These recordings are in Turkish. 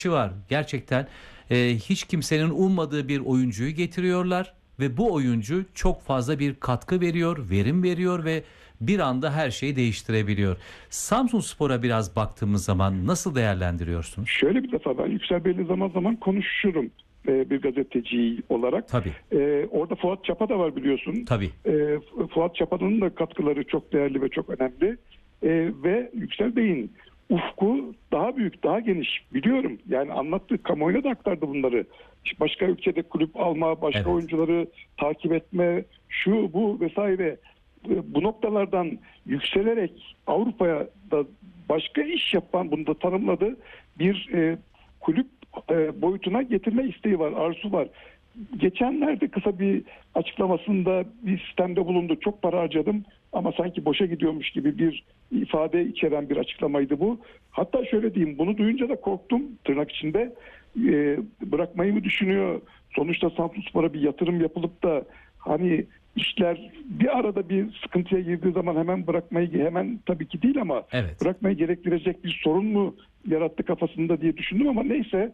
var. Gerçekten hiç kimsenin ummadığı bir oyuncuyu getiriyorlar ve bu oyuncu çok fazla bir katkı veriyor, verim veriyor ve bir anda her şeyi değiştirebiliyor. Samsunspor'a biraz baktığımız zaman nasıl değerlendiriyorsunuz? Şöyle bir defa ben Yüksel Bey'le zaman zaman konuşurum bir gazeteci olarak. Tabii. Orada Fuat Çapa da var biliyorsun. Tabii. Fuat Çapa'nın da katkıları çok değerli ve çok önemli. Ve Yüksel Bey'in ufku daha büyük, daha geniş biliyorum. Yani anlattığı, kamuoyuna da aktardı bunları. İşte başka ülkede kulüp alma, başka oyuncuları takip etme, şu bu vesaire. Bu noktalardan yükselerek Avrupa'ya da başka iş yapan, bunu da tanımladı, bir kulüp boyutuna getirme isteği var, arzusu var. Geçenlerde kısa bir açıklamasında bir sistemde bulundu. Çok para harcadım ama sanki boşa gidiyormuş gibi bir ifade içeren bir açıklamaydı bu. Hatta şöyle diyeyim, bunu duyunca da korktum tırnak içinde. Bırakmayı mı düşünüyor? Sonuçta Samsunspor'a bir yatırım yapılıp da hani işler bir arada bir sıkıntıya girdiği zaman hemen bırakmayı, hemen tabii ki değil ama bırakmayı gerektirecek bir sorun mu yarattı kafasında diye düşündüm ama neyse,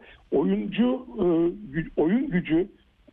oyun gücü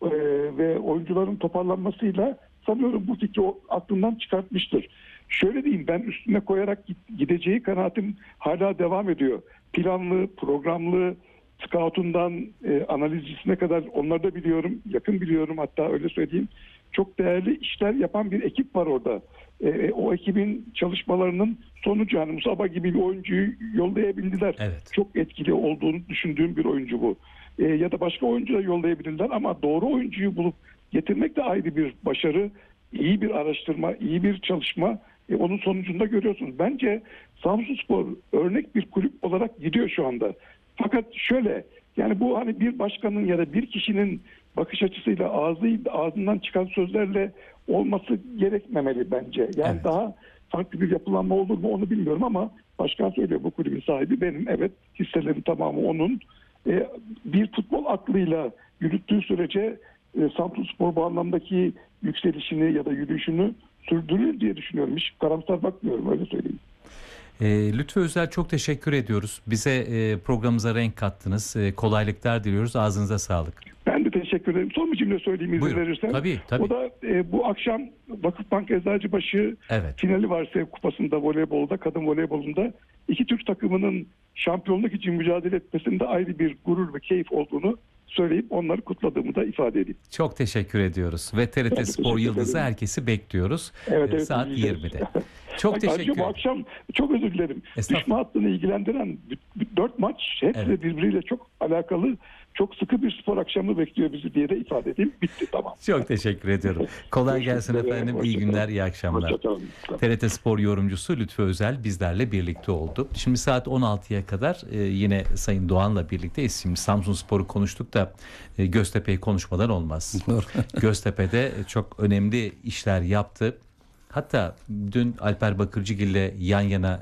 ve oyuncuların toparlanmasıyla sanıyorum bu fikri aklından çıkartmıştır. Şöyle diyeyim, ben üstüne koyarak gideceği kanaatim hala devam ediyor. Planlı, programlı, scoutundan analizcisine kadar onları da biliyorum, yakın biliyorum, hatta öyle söyleyeyim. Çok değerli işler yapan bir ekip var orada. O ekibin çalışmalarının sonucu, hani Musaba gibi bir oyuncuyu yollayabildiler. Çok etkili olduğunu düşündüğüm bir oyuncu bu. Ya da başka oyuncu da yollayabilirler ama doğru oyuncuyu bulup getirmek de ayrı bir başarı, iyi bir araştırma, iyi bir çalışma. Onun sonucunda görüyorsunuz. Bence Samsunspor örnek bir kulüp olarak gidiyor şu anda. Fakat şöyle, yani bu hani bir başkanın ya da bir kişinin bakış açısıyla ağzından çıkan sözlerle olması gerekmemeli bence. Yani daha farklı bir yapılanma olur mu onu bilmiyorum ama başkan söylüyor, bu kulübün sahibi benim. Evet, hisselerin tamamı onun. Bir futbol aklıyla yürüttüğü sürece Samsunspor bu anlamdaki yükselişini ya da yürüyüşünü sürdürür diye düşünüyorum. Hiç karamsar bakmıyorum, öyle söyleyeyim. Lütfü Özel, çok teşekkür ediyoruz. Bize programımıza renk kattınız. Kolaylıklar diliyoruz. Ağzınıza sağlık. Ben de teşekkür ederim. Son bir cümle söyleyeyim izin verirsen. Tabii. O da bu akşam Vakıfbank Eczacıbaşı finali var Sev Kupası'nda, voleybolda, kadın voleybolunda. İki Türk takımının şampiyonluk için mücadele etmesinde ayrı bir gurur ve keyif olduğunu söyleyip onları kutladığımı da ifade edeyim. Çok teşekkür ediyoruz ve TRT Spor Yıldızı herkesi bekliyoruz. Saat 20'de. Çok teşekkür ederim. Bu akşam çok özür dilerim. Düşme hattını ilgilendiren 4 maç hepsi birbiriyle çok alakalı, çok sıkı bir spor akşamı bekliyor bizi diye de ifade edeyim. Bitti, tamam. Çok teşekkür ediyorum. Kolay gelsin efendim. İyi günler, iyi akşamlar. TRT Spor yorumcusu Lütfü Özel bizlerle birlikte oldu. Şimdi saat 16'ya kadar yine Sayın Doğan'la birlikteyiz. Şimdi Samsunspor'u konuştuk da Göztepe'yi konuşmadan olmaz. Göztepe'de çok önemli işler yaptı. Hatta dün Alper Bakırcıgil'le yan yana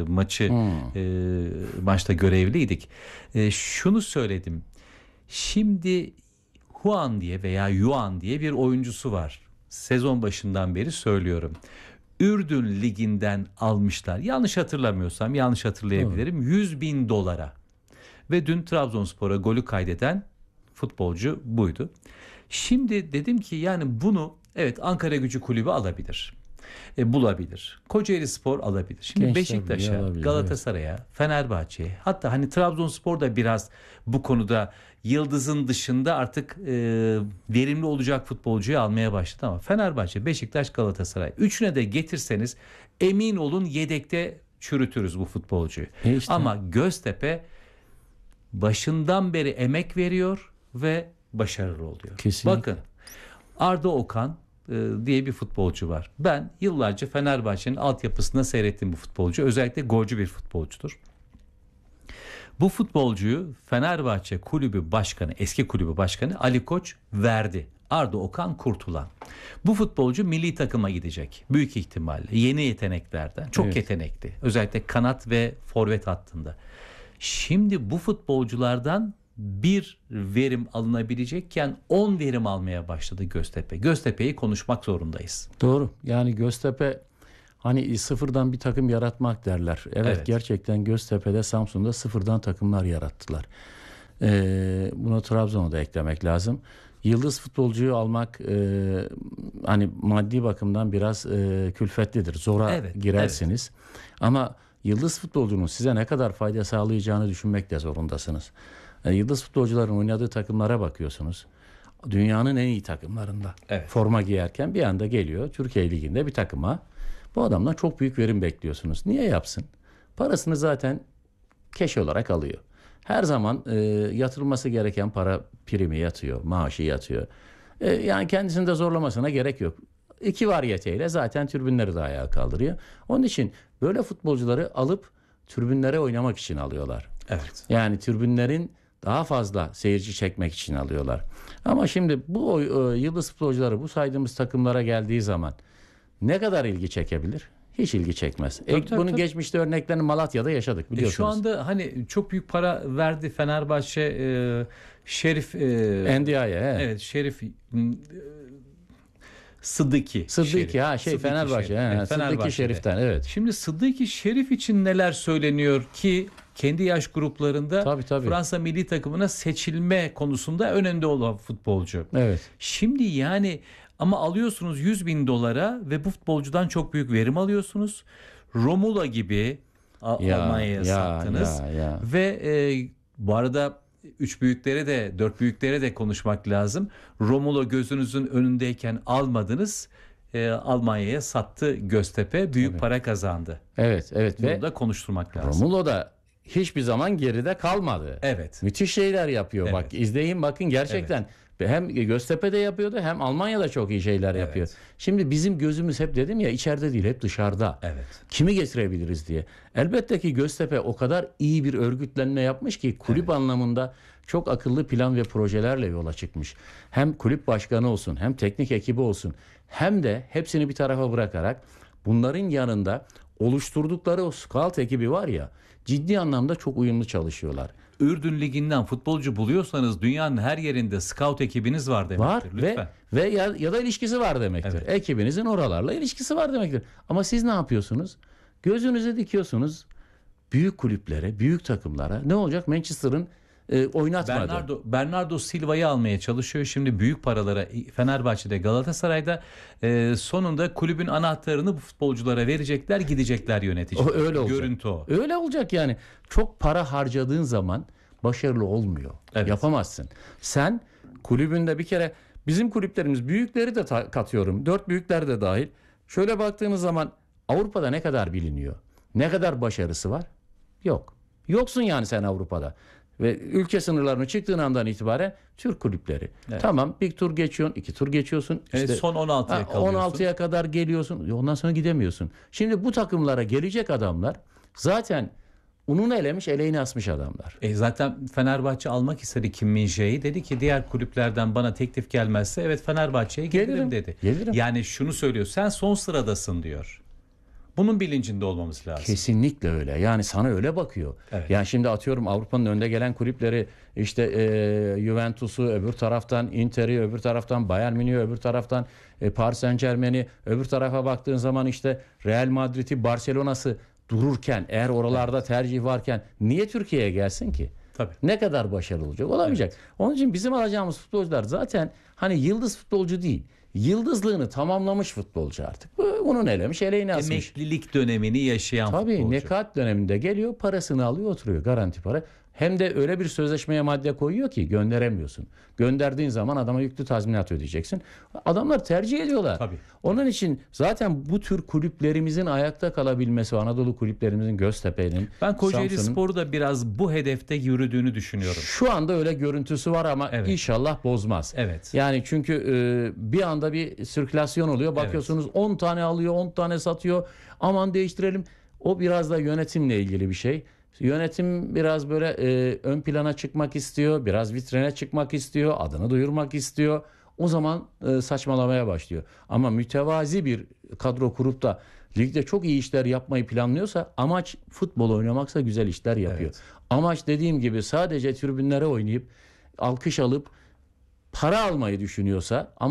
maçta görevliydik. Şunu söyledim. Şimdi Huan diye veya Yuan diye bir oyuncusu var. Sezon başından beri söylüyorum. Ürdün Ligi'nden almışlar. Yanlış hatırlamıyorsam, yanlış hatırlayabilirim. 100.000 dolara. Ve dün Trabzonspor'a golü kaydeden futbolcu buydu. Şimdi dedim ki yani bunu Ankaragücü Kulübü alabilir. Bulabilir. Kocaelispor alabilir. Şimdi Gençler Beşiktaş'a, Galatasaray'a, Fenerbahçe'ye, hatta hani Trabzonspor da biraz bu konuda yıldızın dışında artık verimli olacak futbolcuyu almaya başladı ama Fenerbahçe, Beşiktaş, Galatasaray üçüne de getirseniz emin olun yedekte çürütürüz bu futbolcuyu. Ama Göztepe başından beri emek veriyor ve başarılı oluyor. Kesinlikle. Bakın, Arda Okan diye bir futbolcu var. Ben yıllarca Fenerbahçe'nin altyapısında seyrettiğim bu futbolcu. Özellikle golcü bir futbolcudur. Bu futbolcuyu Fenerbahçe kulübü başkanı, eski kulübü başkanı Ali Koç verdi. Arda Okan Kurtulan. Bu futbolcu milli takıma gidecek. Büyük ihtimalle. Yeni yeteneklerden. Çok yetenekli. Özellikle kanat ve forvet hattında. Şimdi bu futbolculardan bir verim alınabilecekken 10 verim almaya başladı Göztepe. Göztepe'yi konuşmak zorundayız. Doğru. Yani Göztepe hani sıfırdan bir takım yaratmak derler. Evet. Gerçekten Göztepe'de, Samsun'da sıfırdan takımlar yarattılar. Buna Trabzon'u da eklemek lazım. Yıldız futbolcuyu almak hani maddi bakımdan biraz külfetlidir. Zora girersiniz. Ama yıldız futbolcunun size ne kadar fayda sağlayacağını düşünmek de zorundasınız. Yıldız futbolcuların oynadığı takımlara bakıyorsunuz. Dünyanın en iyi takımlarında forma giyerken bir anda geliyor Türkiye Ligi'nde bir takıma. Bu adamdan çok büyük verim bekliyorsunuz. Niye yapsın? Parasını zaten keş olarak alıyor. Her zaman yatırılması gereken para primi yatıyor, maaşı yatıyor. Yani kendisini de zorlamasına gerek yok. 2 variyeteyle zaten tribünleri de ayağa kaldırıyor. Onun için böyle futbolcuları alıp tribünlere oynamak için alıyorlar. Evet. Yani tribünlerin daha fazla seyirci çekmek için alıyorlar. Ama şimdi bu yıldız futbolcuları bu saydığımız takımlara geldiği zaman ne kadar ilgi çekebilir? Hiç ilgi çekmez. Bunun geçmişte örneklerini Malatya'da yaşadık biliyorsunuz. Şu anda hani çok büyük para verdi Fenerbahçe Şerif NDI'ye. Evet, Şerif Sıddıki Şerif. Fenerbahçe. Şerif. Sıddıki Şerif'ten evet. Şimdi Sıddıki Şerif için neler söyleniyor ki kendi yaş gruplarında tabii. Fransa milli takımına seçilme konusunda önünde olan futbolcu. Evet. Şimdi yani ama alıyorsunuz 100.000 dolara ve bu futbolcudan çok büyük verim alıyorsunuz. Romulo gibi Almanya'ya sattınız. Ve bu arada 3 büyüklere de 4 büyüklere de konuşmak lazım. Romulo gözünüzün önündeyken almadınız. Almanya'ya sattı Göztepe. Büyük para kazandı. Evet. Bunu da konuşturmak lazım. Romulo da hiçbir zaman geride kalmadı. Evet. Müthiş şeyler yapıyor. Evet. Bak izleyin bakın gerçekten. Evet. Hem Göztepe'de yapıyordu hem Almanya'da çok iyi şeyler yapıyor. Şimdi bizim gözümüz hep dedim ya içeride değil hep dışarıda. Evet. Kimi getirebiliriz diye. Elbette ki Göztepe o kadar iyi bir örgütlenme yapmış ki kulüp anlamında çok akıllı plan ve projelerle yola çıkmış. Hem kulüp başkanı olsun hem teknik ekibi olsun hem de hepsini bir tarafa bırakarak bunların yanında oluşturdukları o scout ekibi var ya ciddi anlamda çok uyumlu çalışıyorlar. Ürdün Ligi'nden futbolcu buluyorsanız dünyanın her yerinde scout ekibiniz var demektir. Var lütfen. Ve ya da ilişkisi var demektir. Evet. Ekibinizin oralarla ilişkisi var demektir. Ama siz ne yapıyorsunuz? Gözünüze dikiyorsunuz büyük kulüplere, büyük takımlara. Ne olacak? Manchester'ın oynatmadı. Bernardo Silva'yı almaya çalışıyor. Şimdi büyük paralara Fenerbahçe'de, Galatasaray'da sonunda kulübün anahtarını bu futbolculara verecekler, gidecekler yöneticiler. Öyle olacak. Görüntü o. Öyle olacak yani. Çok para harcadığın zaman başarılı olmuyor. Evet. Yapamazsın. Sen kulübünde bir kere bizim kulüplerimiz büyükleri de katıyorum. 4 büyükler de dahil. Şöyle baktığınız zaman Avrupa'da ne kadar biliniyor? Ne kadar başarısı var? Yok. Yoksun yani sen Avrupa'da. Ve ülke sınırlarına çıktığın andan itibaren Türk kulüpleri. Evet. Tamam bir tur geçiyorsun, 2 tur geçiyorsun. İşte son 16'ya kalıyorsun. 16'ya kadar geliyorsun. Ondan sonra gidemiyorsun. Şimdi bu takımlara gelecek adamlar zaten ununu elemiş, eleğini asmış adamlar. Zaten Fenerbahçe almak istedi Kim Min-jae'yi. Dedi ki diğer kulüplerden bana teklif gelmezse evet Fenerbahçe'ye gelirim dedi. Gelirim. Yani şunu söylüyor. Sen son sıradasın diyor. Bunun bilincinde olmamız lazım. Kesinlikle öyle. Yani sana öyle bakıyor. Evet. Yani şimdi atıyorum Avrupa'nın önde gelen kulüpleri işte Juventus'u öbür taraftan, Inter'i öbür taraftan, Bayern Münih'i öbür taraftan, Paris Saint-Germain'i öbür tarafa baktığın zaman işte Real Madrid'i, Barcelona'sı dururken eğer oralarda tercih varken niye Türkiye'ye gelsin ki? Tabii. Ne kadar başarılı olacak? Olamayacak. Evet. Onun için bizim alacağımız futbolcular zaten hani yıldız futbolcu değil. Yıldızlığını tamamlamış futbolcu artık. Bunun elemiş, eleğini asmış. Emeklilik dönemini yaşayan futbolcu. Tabii nekat döneminde geliyor, parasını alıyor, oturuyor. Garanti para. Hem de öyle bir sözleşmeye madde koyuyor ki gönderemiyorsun. Gönderdiğin zaman adama yüklü tazminat ödeyeceksin. Adamlar tercih ediyorlar. Tabii. Onun için zaten bu tür kulüplerimizin ayakta kalabilmesi, Anadolu kulüplerimizin, Göztepe'nin, ben Kocaeli Spor'u da biraz bu hedefte yürüdüğünü düşünüyorum. Şu anda öyle görüntüsü var ama inşallah bozmaz. Evet. Yani çünkü bir anda bir sirkülasyon oluyor. Bakıyorsunuz 10 tane alıyor, 10 tane satıyor. Aman değiştirelim. O biraz da yönetimle ilgili bir şey. Yönetim biraz böyle ön plana çıkmak istiyor. Biraz vitrine çıkmak istiyor. Adını duyurmak istiyor. O zaman saçmalamaya başlıyor. Ama mütevazi bir kadro kurup da ligde çok iyi işler yapmayı planlıyorsa amaç futbol oynamaksa güzel işler yapıyor. Evet. Amaç dediğim gibi sadece tribünlere oynayıp alkış alıp para almayı düşünüyorsa ama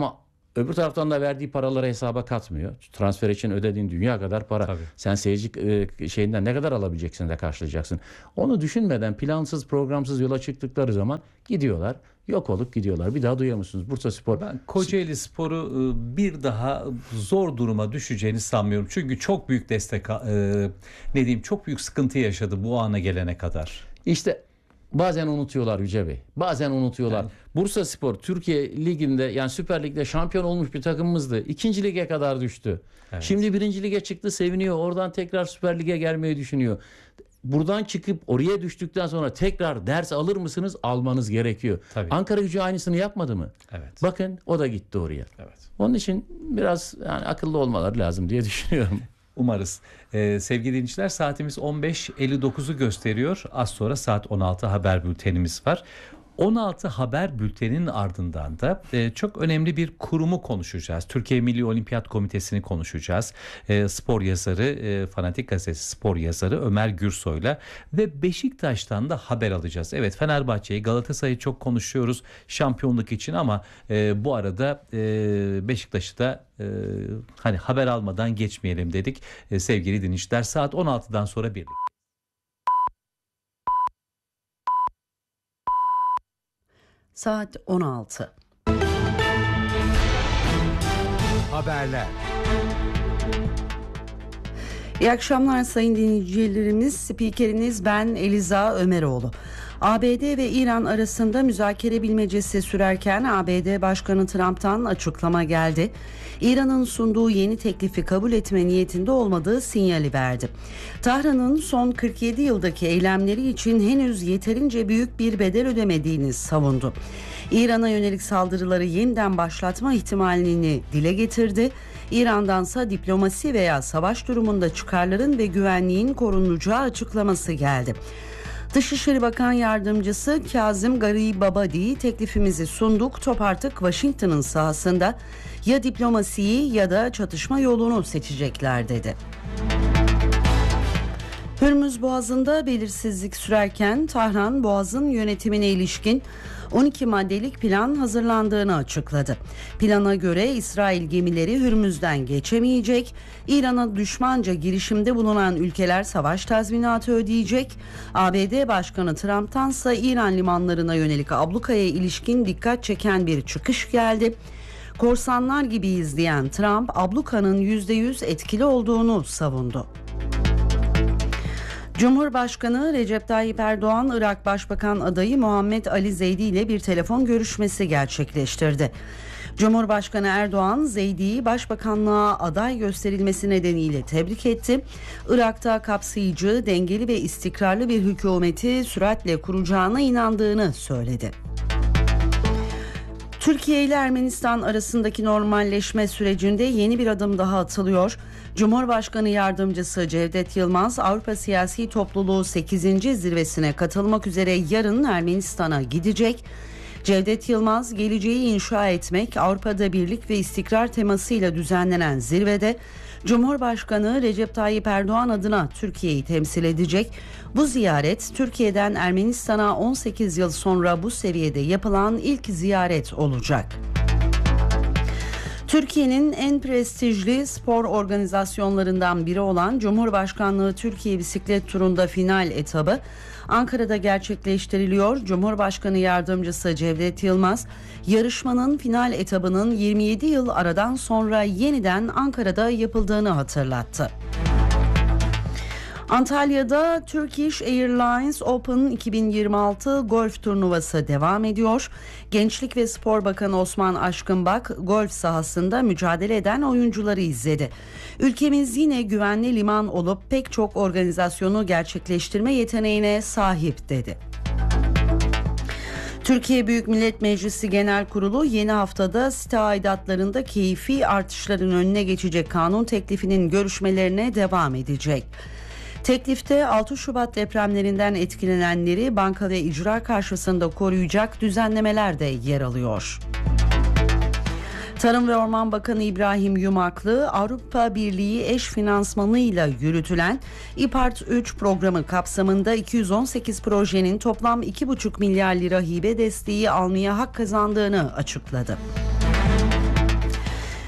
öbür taraftan da verdiği paraları hesaba katmıyor. Transfer için ödediğin dünya kadar para. Tabii. Sen seyirci şeyinden ne kadar alabileceksin de karşılayacaksın. Onu düşünmeden plansız programsız yola çıktıkları zaman gidiyorlar. Yok olup gidiyorlar. Bir daha duyuyor Bursaspor. Ben Kocaeli Spor'u bir daha zor duruma düşeceğini sanmıyorum. Çünkü çok büyük destek, çok büyük sıkıntı yaşadı bu ana gelene kadar. İşte bazen unutuyorlar Yüce Bey. Bazen unutuyorlar. Yani. Bursaspor Türkiye Ligi'nde, yani Süper Lig'de şampiyon olmuş bir takımımızdı. 2. lige kadar düştü. Evet. Şimdi 1. lige çıktı, seviniyor. Oradan tekrar Süper Lig'e gelmeyi düşünüyor. Buradan çıkıp oraya düştükten sonra tekrar ders alır mısınız? Almanız gerekiyor. Tabii. Ankara-Gücü aynısını yapmadı mı? Evet. Bakın o da gitti oraya. Evet. Onun için biraz akıllı olmaları lazım diye düşünüyorum. Umarız. Sevgili dinleyiciler, saatimiz 15.59'u gösteriyor. Az sonra saat 16 haber bültenimiz var. 16 haber bülteninin ardından da çok önemli bir kurumu konuşacağız. Türkiye Milli Olimpiyat Komitesi'ni konuşacağız. Spor yazarı, Fanatik Gazetesi spor yazarı Ömer Gürsoy'la ve Beşiktaş'tan da haber alacağız. Evet, Fenerbahçe'yi, Galatasaray'ı çok konuşuyoruz şampiyonluk için ama bu arada Beşiktaş'ı da haber almadan geçmeyelim dedik. Sevgili dinleyiciler, saat 16'dan sonra birlikte. Saat 16. Haberler. İyi akşamlar sayın dinleyicilerimiz. Spikeriniz ben Eliza Ömeroğlu. ABD ve İran arasında müzakere bilmecesi sürerken ABD Başkanı Trump'tan açıklama geldi. İran'ın sunduğu yeni teklifi kabul etme niyetinde olmadığı sinyali verdi. Tahran'ın son 47 yıldaki eylemleri için henüz yeterince büyük bir bedel ödemediğini savundu. İran'a yönelik saldırıları yeniden başlatma ihtimalini dile getirdi. İran'dansa diplomasi veya savaş durumunda çıkarların ve güvenliğin korunacağı açıklaması geldi. Dışişleri Bakan Yardımcısı Kazım Garibabadi, teklifimizi sunduk, top artık Washington'ın sahasında, ya diplomasiyi ya da çatışma yolunu seçecekler dedi. Hürmüz Boğazı'nda belirsizlik sürerken Tahran, Boğaz'ın yönetimine ilişkin 12 maddelik plan hazırlandığını açıkladı. Plana göre İsrail gemileri Hürmüz'den geçemeyecek, İran'a düşmanca girişimde bulunan ülkeler savaş tazminatı ödeyecek, ABD Başkanı Trump'tansa İran limanlarına yönelik ablukaya ilişkin dikkat çeken bir çıkış geldi. Korsanlar gibi izleyen Trump, ablukanın %100 etkili olduğunu savundu. Cumhurbaşkanı Recep Tayyip Erdoğan, Irak Başbakan adayı Muhammed Ali Zeydi ile bir telefon görüşmesi gerçekleştirdi. Cumhurbaşkanı Erdoğan, Zeydi'yi başbakanlığa aday gösterilmesi nedeniyle tebrik etti. Irak'ta kapsayıcı, dengeli ve istikrarlı bir hükümeti süratle kuracağına inandığını söyledi. Türkiye ile Ermenistan arasındaki normalleşme sürecinde yeni bir adım daha atılıyor. Cumhurbaşkanı Yardımcısı Cevdet Yılmaz, Avrupa Siyasi Topluluğu 8. zirvesine katılmak üzere yarın Ermenistan'a gidecek. Cevdet Yılmaz, geleceği inşa etmek, Avrupa'da birlik ve istikrar temasıyla düzenlenen zirvede Cumhurbaşkanı Recep Tayyip Erdoğan adına Türkiye'yi temsil edecek. Bu ziyaret Türkiye'den Ermenistan'a 18 yıl sonra bu seviyede yapılan ilk ziyaret olacak. Türkiye'nin en prestijli spor organizasyonlarından biri olan Cumhurbaşkanlığı Türkiye Bisiklet Turu'nda final etabı Ankara'da gerçekleştiriliyor. Cumhurbaşkanı Yardımcısı Cevdet Yılmaz, yarışmanın final etabının 27 yıl aradan sonra yeniden Ankara'da yapıldığını hatırlattı. Antalya'da Turkish Airlines Open 2026 golf turnuvası devam ediyor. Gençlik ve Spor Bakanı Osman Aşkınbak golf sahasında mücadele eden oyuncuları izledi. Ülkemiz yine güvenli liman olup pek çok organizasyonu gerçekleştirme yeteneğine sahip dedi. Türkiye Büyük Millet Meclisi Genel Kurulu yeni haftada site aidatlarında keyfi artışların önüne geçecek kanun teklifinin görüşmelerine devam edecek. Teklifte 6 Şubat depremlerinden etkilenenleri banka ve icra karşısında koruyacak düzenlemeler de yer alıyor. Tarım ve Orman Bakanı İbrahim Yumaklı, Avrupa Birliği eş finansmanıyla yürütülen İPART 3 programı kapsamında 218 projenin toplam 2,5 milyar lira hibe desteği almaya hak kazandığını açıkladı.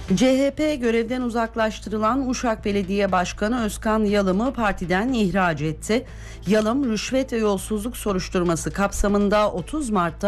CHP görevden uzaklaştırılan Uşak Belediye Başkanı Özkan Yalım'ı partiden ihraç etti. Yalım rüşvet ve yolsuzluk soruşturması kapsamında 30 Mart'ta